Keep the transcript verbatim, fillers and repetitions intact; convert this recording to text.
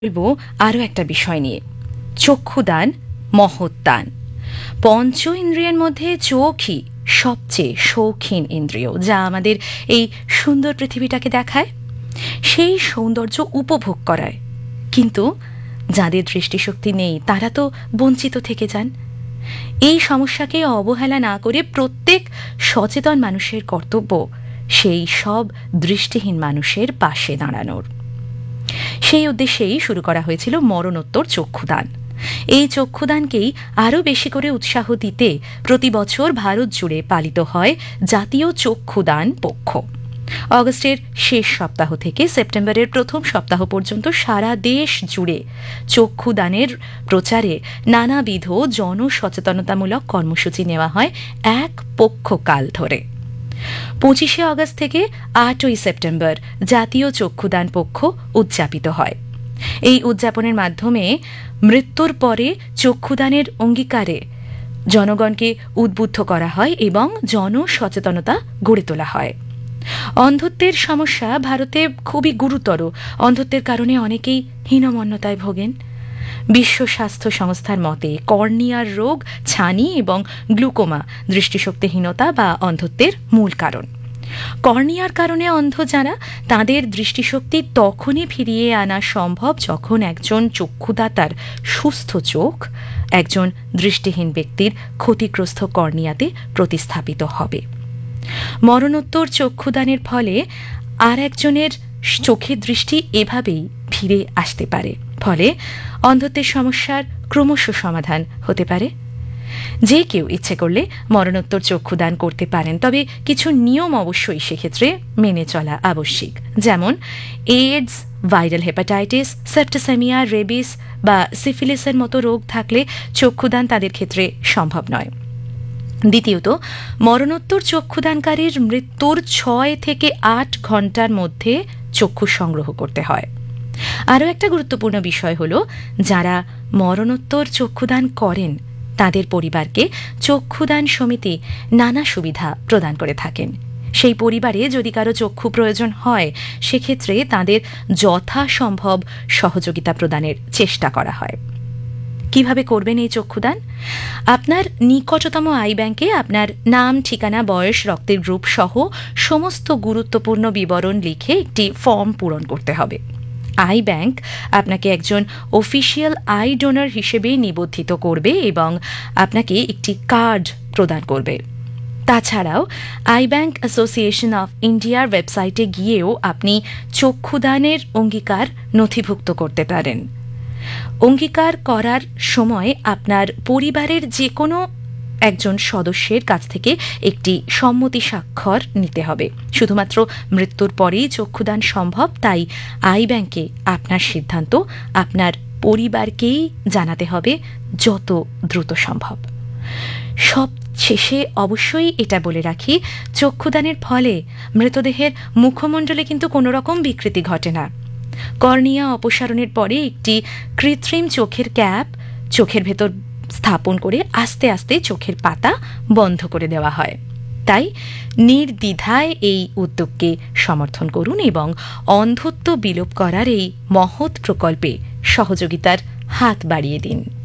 বলবো আরও একটা বিষয় নিয়ে, চক্ষুদান মহৎ দান। পঞ্চ ইন্দ্রিয়ের মধ্যে চোখই সবচেয়ে শৌখিন ইন্দ্রিয়, যা আমাদের এই সুন্দর পৃথিবীটাকে দেখায়, সেই সৌন্দর্য উপভোগ করায়। কিন্তু যাদের দৃষ্টিশক্তি নেই তারা তো বঞ্চিত থেকে যান। এই সমস্যাকে অবহেলা না করে প্রত্যেক সচেতন মানুষের কর্তব্য সেই সব দৃষ্টিহীন মানুষের পাশে দাঁড়ানোর। সেই উদ্দেশ্যেই শুরু করা হয়েছিল মরণোত্তর চক্ষুদান। এই চক্ষুদানকেই আরও বেশি করে উৎসাহ দিতে প্রতি বছর ভারত জুড়ে পালিত হয় জাতীয় চক্ষুদান পক্ষ। অগস্টের শেষ সপ্তাহ থেকে সেপ্টেম্বরের প্রথম সপ্তাহ পর্যন্ত সারা দেশ জুড়ে চক্ষুদানের প্রচারে নানাবিধ জনসচেতনতামূলক কর্মসূচি নেওয়া হয় এক পক্ষকাল ধরে। পঁচিশে অগস্ট থেকে আটই সেপ্টেম্বর জাতীয় চক্ষুদান পক্ষ উদযাপিত হয়। এই উদযাপনের মাধ্যমে মৃত্যুর পরে চক্ষুদানের অঙ্গীকারে জনগণকে উদ্বুদ্ধ করা হয় এবং জনসচেতনতা গড়ে তোলা হয়। অন্ধত্বের সমস্যা ভারতে খুবই গুরুতর। অন্ধত্বের কারণে অনেকেই হীনমন্যতায় ভোগেন। বিশ্ব স্বাস্থ্য সংস্থার মতে কর্নিয়ার রোগ, ছানি এবং গ্লুকোমা দৃষ্টিশক্তিহীনতা বা অন্ধত্বের মূল কারণ। কর্নিয়ার কারণে অন্ধ যারা, তাদের দৃষ্টিশক্তি তখনই ফিরিয়ে আনা সম্ভব যখন একজন চক্ষুদাতার সুস্থ চোখ একজন দৃষ্টিহীন ব্যক্তির ক্ষতিগ্রস্ত কর্নিয়াতে প্রতিস্থাপিত হবে। মরণোত্তর চক্ষুদানের ফলে আর একজনের চোখের দৃষ্টি এভাবেই ফিরে আসতে পারে। ফলে অন্ধত্বের সমস্যার ক্রমশ সমাধান হতে পারে। যে কেউ ইচ্ছে করলে মরণোত্তর চক্ষুদান করতে পারেন, তবে কিছু নিয়ম অবশ্যই সেক্ষেত্রে মেনে চলা আবশ্যিক। যেমন AIDS, viral hepatitis, septicaemia, rabies বা সিফিলিসের মতো রোগ থাকলে চক্ষুদান তাদের ক্ষেত্রে সম্ভব নয়। দ্বিতীয়ত, মরণোত্তর চক্ষুদানকারীর মৃত্যুর ছয় থেকে আট ঘন্টার মধ্যে চক্ষু সংগ্রহ করতে হয়। আরও একটা গুরুত্বপূর্ণ বিষয় হল, যারা মরণোত্তর চক্ষুদান করেন তাদের পরিবারকে চক্ষুদান সমিতি নানা সুবিধা প্রদান করে থাকেন। সেই পরিবারে যদি কারো চক্ষু প্রয়োজন হয়, সেক্ষেত্রে তাদের যথাসম্ভব সহযোগিতা প্রদানের চেষ্টা করা হয়। কিভাবে করবেন এই চক্ষুদান? আপনার নিকটতম আই ব্যাংকে আপনার নাম, ঠিকানা, বয়স, রক্তের গ্রুপ সহ সমস্ত গুরুত্বপূর্ণ বিবরণ লিখে একটি ফর্ম পূরণ করতে হবে। আই ব্যাংক আপনাকে একজন অফিসিয়াল আই ডোনার হিসেবে নিবন্ধিত করবে এবং আপনাকে একটি কার্ড প্রদান করবে। তাছাড়াও আই ব্যাংক অ্যাসোসিয়েশন অফ ইন্ডিয়ার ওয়েবসাইটে গিয়েও আপনি চক্ষুদানের অঙ্গীকার নথিভুক্ত করতে পারেন। অঙ্গীকার করার সময় আপনার পরিবারের যে কোনো একজন সদস্যের কাছ থেকে একটি সম্মতি স্বাক্ষর নিতে হবে। শুধুমাত্র মৃত্যুর পরেই চক্ষুদান সম্ভব, তাই আই ব্যাংকে আপনার সিদ্ধান্ত আপনার পরিবারকেই জানাতে হবে যত দ্রুত সম্ভব। সব শেষে অবশ্যই এটা বলে রাখি, চক্ষুদানের ফলে মৃতদেহের মুখমণ্ডলে কিন্তু কোনো রকম বিকৃতি ঘটে না। কর্নিয়া অপসারণের পরে একটি কৃত্রিম চোখের ক্যাপ চোখের ভেতর স্থাপন করে আস্তে আস্তে চোখের পাতা বন্ধ করে দেওয়া হয়। তাই নির্দ্বিধায় এই উদ্যোগকে সমর্থন করুন এবং অন্ধত্ব বিলোপ করার এই মহৎ প্রকল্পে সহযোগিতার হাত বাড়িয়ে দিন।